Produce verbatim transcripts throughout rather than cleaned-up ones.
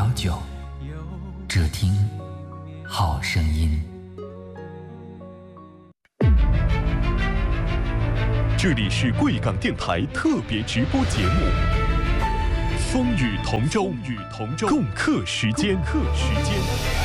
小酒，只听好声音。 这里是贵港电台特别直播节目《风雨同舟》，与同舟共克时艰。克时艰。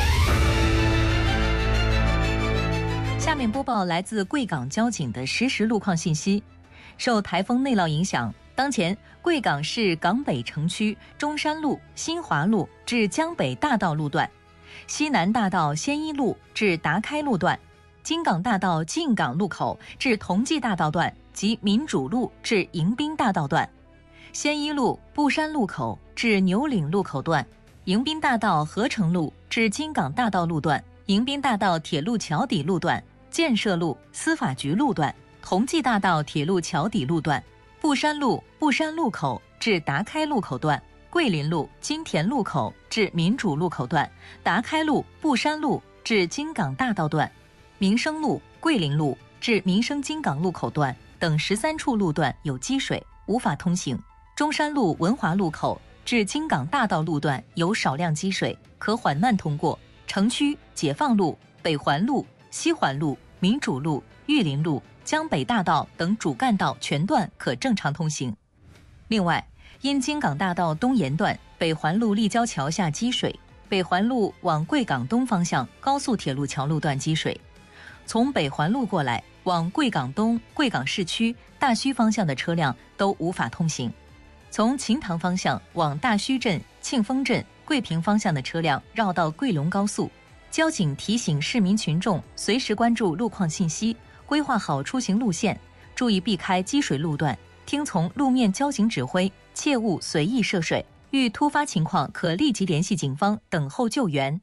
下面播报来自贵港交警的实时路况信息。受台风内涝影响，当前贵港市港北城区中山路、新华路至江北大道路段、西南大道先一路至达开路段、京港大道进港路口至同济大道段及民主路至迎宾大道段、先一路布山路口至牛岭路口段、迎宾大道合成路至京港大道路段、迎宾大道铁路桥底路段、建设路司法局路段、同济大道铁路桥底路段、布山路布山路口至达开路口段、桂林路金田路口至民主路口段、达开路布山路至京港大道段、民生路桂林路至民生京港路口段等十三处路段有积水，无法通行。中山路文华路口至京港大道路段有少量积水，可缓慢通过。城区解放路、北环路、西环路、民主路、玉林路、江北大道等主干道全段可正常通行。另外，因京港大道东沿段北环路立交桥下积水，北环路往贵港东方向高速铁路桥路段积水，从北环路过来往贵港东、贵港市区、大须方向的车辆都无法通行。从秦塘方向往大须镇、庆丰镇、桂平方向的车辆绕到桂龙高速。交警提醒市民群众随时关注路况信息，规划好出行路线，注意避开积水路段，听从路面交警指挥，切勿随意涉水。遇突发情况可立即联系警方等候救援。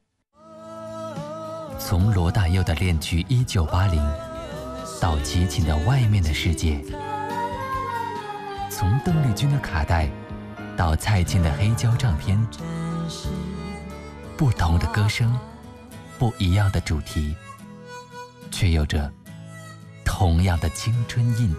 从罗大佑的恋曲一九八零到齐秦的外面的世界，从邓丽君的卡带到蔡琴的黑胶唱片，不同的歌声，不一样的主题，却有着同样的青春印